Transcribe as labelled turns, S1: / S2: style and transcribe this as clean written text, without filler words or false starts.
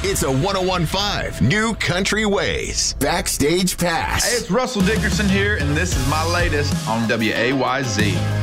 S1: It's a 101.5 New Country Ways Backstage Pass.
S2: Hey, it's Russell Dickerson here, and this is my latest on WAYZ.